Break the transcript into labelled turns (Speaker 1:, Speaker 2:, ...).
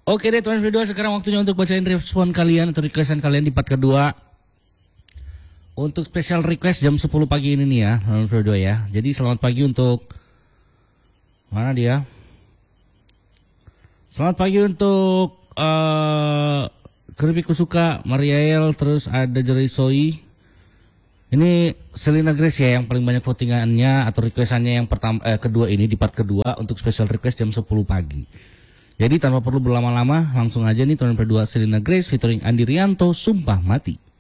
Speaker 1: Oke deh teman video, sekarang waktunya untuk bacain respon kalian atau requestan kalian di part kedua. Untuk special request jam 10 pagi ini nih ya, teman video ya. Jadi selamat pagi untuk mana dia? Selamat pagi untuk Keripik Kusuka, Mariael, terus ada Jerry Soy. Ini Selena Grace ya yang paling banyak votingannya atau requestannya yang kedua ini di part kedua untuk special request jam 10 pagi. Jadi tanpa perlu berlama-lama langsung aja nih teman berdua Selena Grace featuring Andi Rianto, Sumpah Mati.